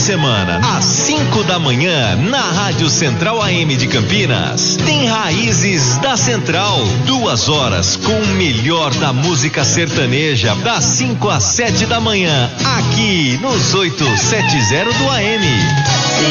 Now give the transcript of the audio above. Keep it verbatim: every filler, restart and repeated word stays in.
semana, às cinco da manhã, na Rádio Central A M de Campinas. Tem Raízes da Central. Duas horas com o melhor da música sertaneja, das cinco às sete da manhã, aqui nos oitocentos e setenta do A M.